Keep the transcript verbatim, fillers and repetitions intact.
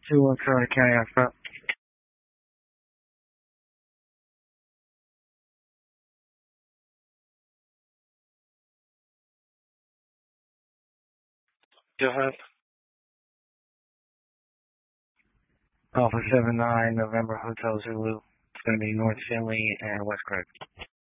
two one Charlie County out front. Go ahead. Alpha seven nine November Hotel Zulu. It's going to be North Finley and West Craig.